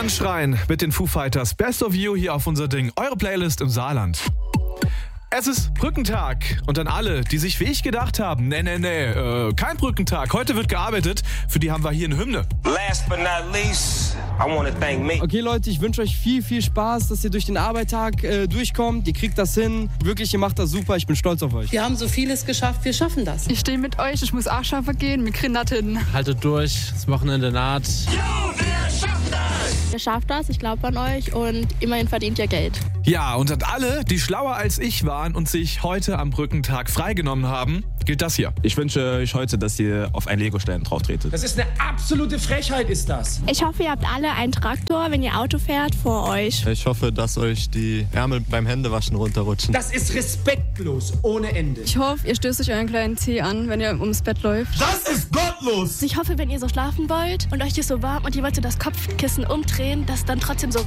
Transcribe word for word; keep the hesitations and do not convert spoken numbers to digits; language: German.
Anschreien mit den Foo Fighters. Best of You hier auf unser Ding. Eure Playlist im Saarland. Es ist Brückentag und an alle, die sich wie ich gedacht haben, nee, nee, nee, äh, kein Brückentag, heute wird gearbeitet, für die haben wir hier eine Hymne. Last but not least, I want to thank me. Okay Leute, ich wünsche euch viel, viel Spaß, dass ihr durch den Arbeitstag äh, durchkommt. Ihr kriegt das hin. Wirklich, ihr macht das super. Ich bin stolz auf euch. Wir haben so vieles geschafft, wir schaffen das. Ich stehe mit euch, ich muss auch schaffen gehen, wir kriegen das hin. Haltet durch, das Wochenende naht. Ihr schafft das, ich glaube an euch und immerhin verdient ihr Geld. Ja, und an alle, die schlauer als ich waren und sich heute am Brückentag freigenommen haben, gilt das hier. Ich wünsche euch heute, dass ihr auf einen Legostein drauf tretet. Das ist eine absolute Frechheit, ist das. Ich hoffe, ihr habt alle einen Traktor, wenn ihr Auto fährt, vor euch. Ich hoffe, dass euch die Ärmel beim Händewaschen runterrutschen. Das ist respektlos, ohne Ende. Ich hoffe, ihr stößt euch euren kleinen Zeh an, wenn ihr ums Bett läuft. Das ist gottlos! Ich hoffe, wenn ihr so schlafen wollt und euch ist so warm und ihr wollt so das Kopfkissen umdrehen, dass dann trotzdem so